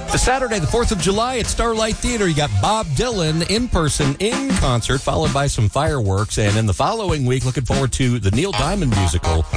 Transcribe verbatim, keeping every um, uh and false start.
The Saturday, the fourth of July at Starlight Theater, you got Bob Dylan in person, in concert, followed by some fireworks. And in the following week, looking forward to the Neil Diamond musical,